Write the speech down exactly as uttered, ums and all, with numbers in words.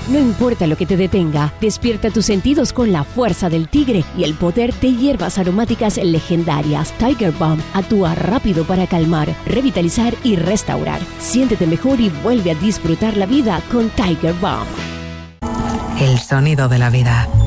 No importa lo que te detenga, despierta tus sentidos con la fuerza del tigre y el poder de hierbas aromáticas legendarias. Tiger Balm actúa rápido para calmar, revitalizar y restaurar. Siéntete mejor y vuelve a disfrutar la vida con Tiger Balm. El sonido de la vida.